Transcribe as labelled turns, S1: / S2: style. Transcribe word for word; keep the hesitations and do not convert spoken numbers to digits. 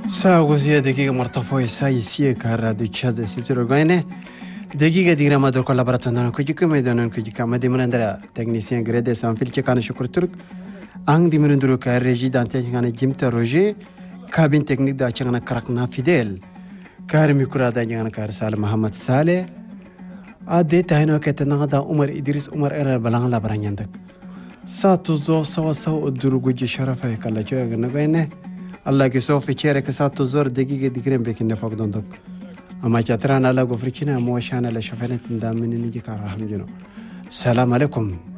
S1: ساوزية دقيقة مرتفوية سايسية كهرادو تشاد سيتروغاينة دقيقة ديرا ما دور كولابراتنا كوجيكو ميدانون كوجيكا ما ديمرندرا تكنيسيان غريدي سانفيل كان شكر ترك ang dimirunduru ka reji dante ngana jimta roger cabine technique da changana karakna fidel kar mikura da ngana kar sal muhammad saleh ade tahino ketana da umar idris umar era balang la baranyandak sa tuzo sawa sawa uduru guji sharafa kala choga nagaine allah ke sofi chere ke sa tuzor dagiga digrem bekin da fagdondok ama chatrana la gofrikina mo shana la shafanet da minni ji kar rahmjino salam alaikum